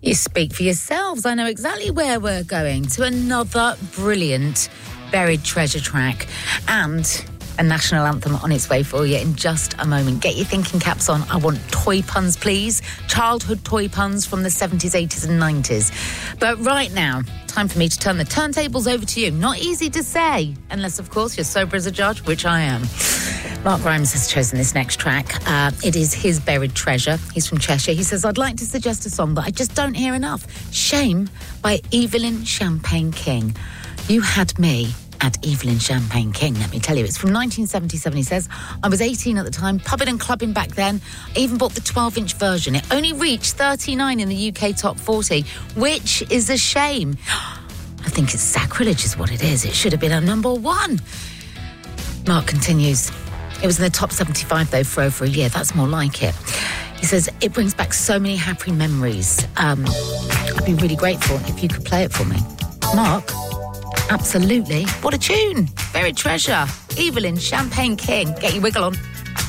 You speak for yourselves. I know exactly where we're going, to another brilliant buried treasure track and a national anthem on its way for you in just a moment. Get your thinking caps on. I want toy puns, please. Childhood toy puns from the 70s, 80s and 90s. But right now, time for me to turn the turntables over to you. Not easy to say, unless, of course, you're sober as a judge, which I am. Mark Grimes has chosen this next track. It is his buried treasure. He's from Cheshire. He says, I'd like to suggest a song that I just don't hear enough. Shame by Evelyn Champagne King. You had me at Evelyn Champagne King, let me tell you. It's from 1977, he says. I was 18 at the time, pubbing and clubbing back then. I even bought the 12-inch version. It only reached 39 in the UK Top 40, which is a shame. I think it's sacrilege is what it is. It should have been a number one. Mark continues. It was in the top 75, though, for over a year. That's more like it. He says, it brings back so many happy memories. I'd be really grateful if you could play it for me. Mark? Absolutely. What a tune. Buried treasure. Evelyn Champagne King. Get your wiggle on.